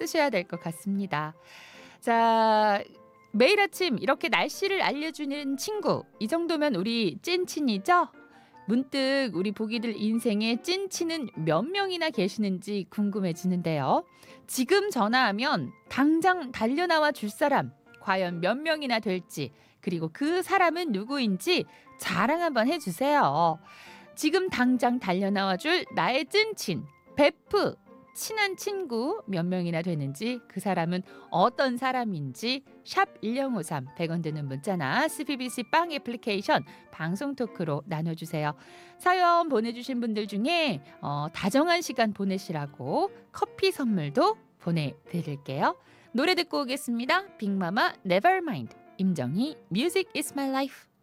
쓰셔야 될 것 같습니다. 자, 매일 아침 이렇게 날씨를 알려주는 친구, 이 정도면 우리 찐친이죠? 문득 우리 보기들 인생에 찐친은 몇 명이나 계시는지 궁금해지는데요. 지금 전화하면 당장 달려나와 줄 사람, 과연 몇 명이나 될지, 그리고 그 사람은 누구인지 자랑 한번 해주세요. 지금 당장 달려나와 줄 나의 찐친, 베프, 친한 친구 몇 명이나 되는지, 그 사람은 어떤 사람인지 샵 1053, 100원 드는 문자나 SBBC 빵 애플리케이션 방송 토크로 나눠주세요. 사연 보내주신 분들 중에 다정한 시간 보내시라고 커피 선물도 보내드릴게요. 노래 듣고 오겠습니다. 빅마마 Nevermind, 임정희 Music is my life.